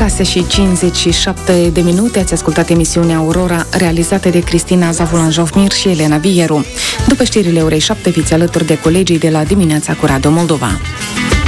6:57 ați ascultat emisiunea Aurora, realizată de Cristina Zavulan-Jofmir și Elena Vieru. După știrile orei 7, fiți alături de colegii de la Dimineața cu Radio Moldova.